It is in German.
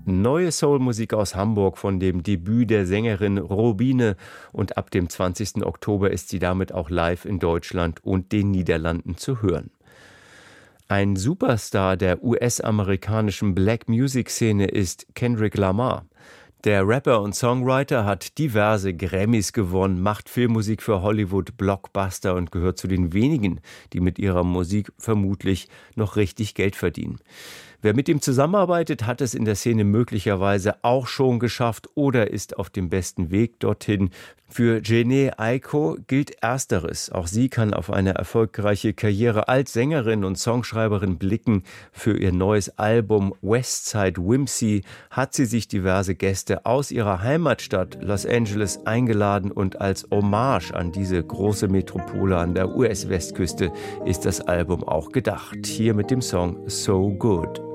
Neue Soulmusik aus Hamburg von dem Debüt der Sängerin Robine und ab dem 20. Oktober ist sie damit auch live in Deutschland und den Niederlanden zu hören. Ein Superstar der US-amerikanischen Black-Music-Szene ist Kendrick Lamar. Der Rapper und Songwriter hat diverse Grammys gewonnen, macht Filmmusik für Hollywood, Blockbuster und gehört zu den wenigen, die mit ihrer Musik vermutlich noch richtig Geld verdienen. Wer mit ihm zusammenarbeitet, hat es in der Szene möglicherweise auch schon geschafft oder ist auf dem besten Weg dorthin. Für Jhené Aiko gilt Ersteres. Auch sie kann auf eine erfolgreiche Karriere als Sängerin und Songschreiberin blicken. Für ihr neues Album Westside Whimsy hat sie sich diverse Gäste aus ihrer Heimatstadt Los Angeles eingeladen und als Hommage an diese große Metropole an der US-Westküste ist das Album auch gedacht. Hier mit dem Song So Good.